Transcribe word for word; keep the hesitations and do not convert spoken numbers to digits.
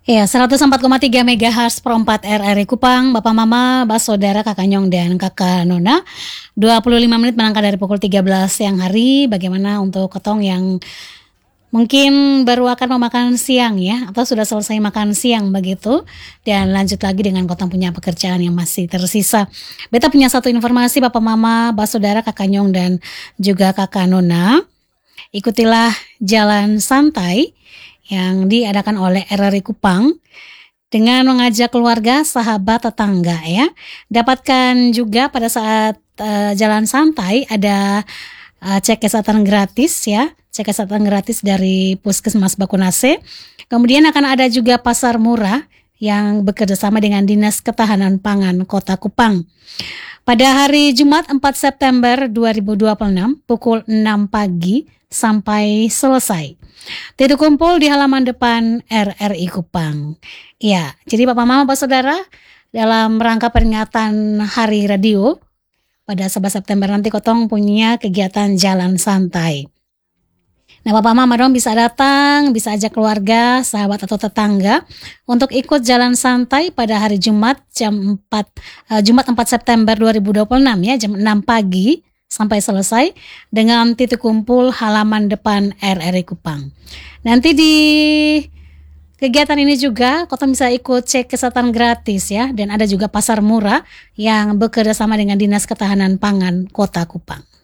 Ya, seratus empat koma tiga megahertz per empat R R I Kupang, Bapak Mama, Bas Saudara, Kakak Nyong dan Kakak Nona. dua puluh lima menit melangkah dari pukul tiga belas siang hari. Bagaimana untuk ketong yang mungkin baru akan memakan siang ya, atau sudah selesai makan siang begitu, dan lanjut lagi dengan kotong punya pekerjaan yang masih tersisa. Beta punya satu informasi Bapak Mama, Bas Saudara, Kakak Nyong dan juga Kakak Nona. Ikutilah jalan santai yang diadakan oleh R R I Kupang dengan mengajak keluarga, sahabat, tetangga ya. Dapatkan juga pada saat uh, jalan santai ada uh, cek kesehatan gratis ya, cek kesehatan gratis dari Puskesmas Bakunase. Kemudian akan ada juga pasar murah yang bekerja sama dengan Dinas Ketahanan Pangan Kota Kupang. Pada hari Jumat empat September dua ribu dua puluh enam pukul enam pagi sampai selesai. Titik kumpul di halaman depan R R I Kupang. Ya, jadi Bapak Mama, Bapak Saudara, dalam rangka peringatan Hari Radio pada sebelas September nanti kotong punya kegiatan jalan santai. Nah, Bapak Mama dong bisa datang, bisa ajak keluarga, sahabat atau tetangga untuk ikut jalan santai pada hari Jumat jam empat uh, Jumat empat September dua ribu dua puluh enam ya, jam enam pagi sampai selesai dengan titik kumpul halaman depan R R I Kupang. Nanti di kegiatan ini juga kota bisa ikut cek kesehatan gratis ya, dan ada juga pasar murah yang bekerja sama dengan Dinas Ketahanan Pangan Kota Kupang.